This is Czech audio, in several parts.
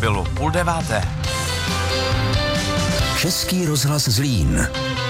bylo 8:30. Český rozhlas Zlín.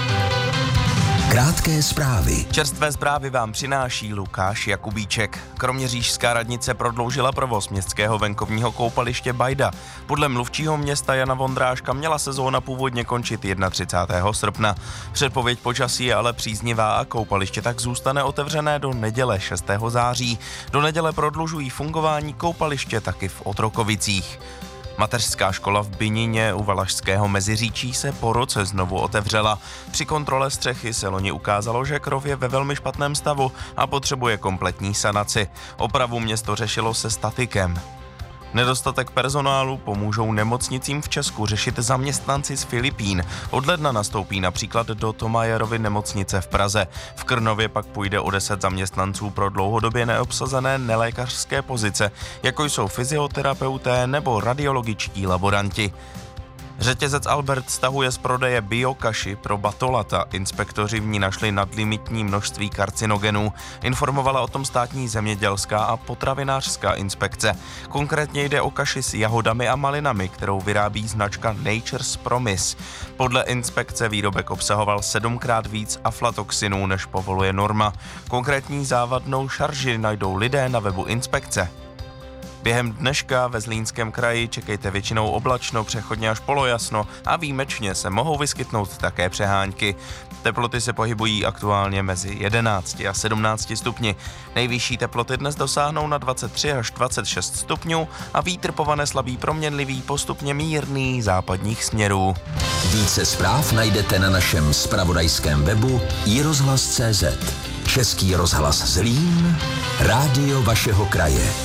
Krátké zprávy. Čerstvé zprávy vám přináší Lukáš Jakubíček. Kroměřížská radnice prodloužila provoz městského venkovního koupaliště Bajda. Podle mluvčího města Jana Vondráška měla sezóna původně končit 31. srpna. Předpověď počasí je ale příznivá a koupaliště tak zůstane otevřené do neděle 6. září. Do neděle prodlužují fungování koupaliště taky v Otrokovicích. Mateřská škola v Bynině u Valašského Meziříčí se po roce znovu otevřela. Při kontrole střechy se loni ukázalo, že krov je ve velmi špatném stavu a potřebuje kompletní sanaci. Opravu město řešilo se statikem. Nedostatek personálu pomůžou nemocnicím v Česku řešit zaměstnanci z Filipín. Od ledna nastoupí například do Thomayerovy nemocnice v Praze. V Krnově pak půjde o 10 zaměstnanců pro dlouhodobě neobsazené nelékařské pozice, jako jsou fyzioterapeuté nebo radiologičtí laboranti. Řetězec Albert stahuje z prodeje biokaši pro batolata. Inspektoři v ní našli nadlimitní množství karcinogenů. Informovala o tom státní zemědělská a potravinářská inspekce. Konkrétně jde o kaši s jahodami a malinami, kterou vyrábí značka Nature's Promise. Podle inspekce výrobek obsahoval 7krát víc aflatoxinů, než povoluje norma. Konkrétní závadnou šarži najdou lidé na webu inspekce. Během dneška ve Zlínském kraji čekejte většinou oblačno, přechodně až polojasno a výjimečně se mohou vyskytnout také přehánky. Teploty se pohybují aktuálně mezi 11 a 17 stupni. Nejvyšší teploty dnes dosáhnou na 23 až 26 stupňů a vítr povane slabý proměnlivý, postupně mírný západních směrů. Více zpráv najdete na našem zpravodajském webu iRozhlas.cz. Český rozhlas Zlín, rádio vašeho kraje.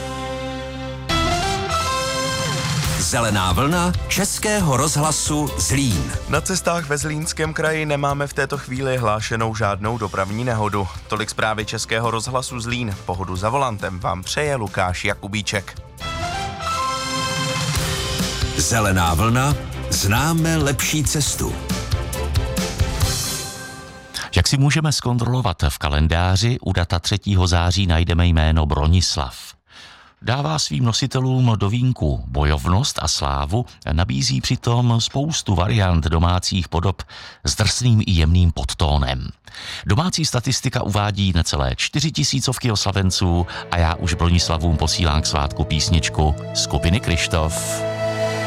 Zelená vlna Českého rozhlasu Zlín. Na cestách ve Zlínském kraji nemáme v této chvíli hlášenou žádnou dopravní nehodu. Tolik zprávy Českého rozhlasu Zlín. Pohodu za volantem vám přeje Lukáš Jakubíček. Zelená vlna, známe lepší cestu. Jak si můžeme zkontrolovat v kalendáři, u data 3. září najdeme jméno Bronislav. Dává svým nositelům do vínku bojovnost a slávu, nabízí přitom spoustu variant domácích podob s drsným i jemným podtónem. Domácí statistika uvádí necelé 4 000 oslavenců a já už Bronislavům posílám k svátku písničku skupiny Kryštof.